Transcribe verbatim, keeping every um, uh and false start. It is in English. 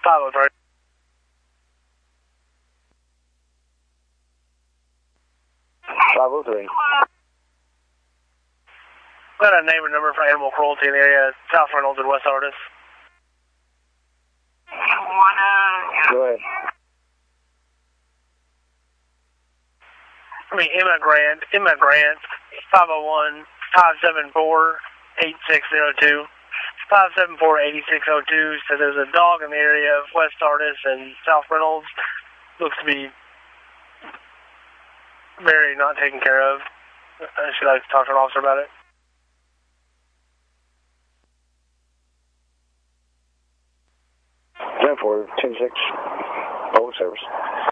five oh three. five oh three. Got a neighbor number for animal cruelty in the area, South Reynolds and West Artis. Go ahead. I mean, Emma Grant, Emma Grant, five oh one, five seven four, eight six oh two. five seven four, eight six oh two. So there's a dog in the area of West Artis and South Reynolds. Looks to be very not taken care of. Uh, should I talk to an officer about it? ten four, ten six, public service.